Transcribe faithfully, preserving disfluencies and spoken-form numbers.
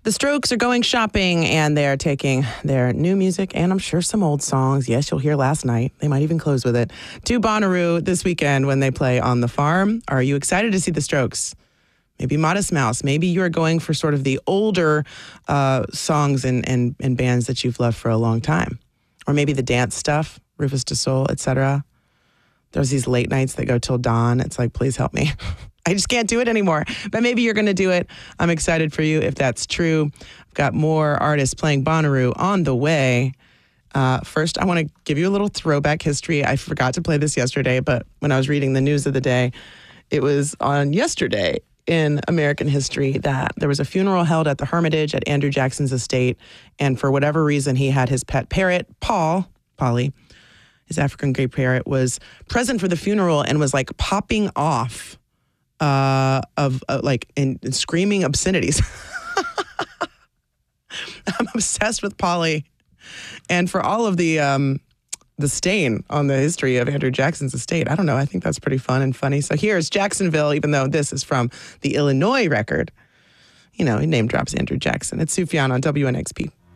The Strokes are going shopping, and they're taking their new music and I'm sure some old songs. Yes, you'll hear Last Night. They might even close with it. To Bonnaroo this weekend when they play on the farm. Are you excited to see the Strokes? Maybe Modest Mouse. Maybe you're going for sort of the older uh, songs and, and, and bands that you've loved for a long time. Or maybe the dance stuff, Rufus Du Sol, et cetera. There's these late nights that go till dawn. It's like, please help me. I just can't do it anymore. But maybe you're going to do it. I'm excited for you if that's true. I've got more artists playing Bonnaroo on the way. Uh, first, I want to give you a little throwback history. I forgot to play this yesterday, but when I was reading the news of the day, it was on yesterday in American history that there was a funeral held at the Hermitage at Andrew Jackson's estate. And for whatever reason, he had his pet parrot, Paul, Polly, his African gray parrot, was present for the funeral and was like popping off uh, of uh, like in, in screaming obscenities. I'm obsessed with Polly. And for all of the um, the stain on the history of Andrew Jackson's estate, I don't know. I think that's pretty fun and funny. So here's Jacksonville, even though this is from the Illinois record. You know, he name drops Andrew Jackson. It's Sufjan on W N X P.